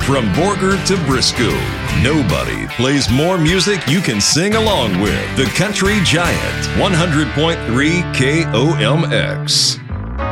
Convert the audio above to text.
From Borger to Briscoe, nobody plays more music you can sing along with. The Country Giant, 100.3 KOMX.